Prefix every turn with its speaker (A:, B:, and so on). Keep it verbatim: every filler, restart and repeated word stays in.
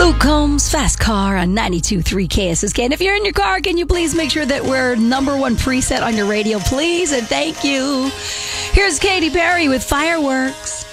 A: Luke Combs, Fast Car on ninety-two point three K S S K. And if you're in your car, can you please make sure that we're number one preset on your radio, please? And thank you. Here's Katy Perry with Fireworks.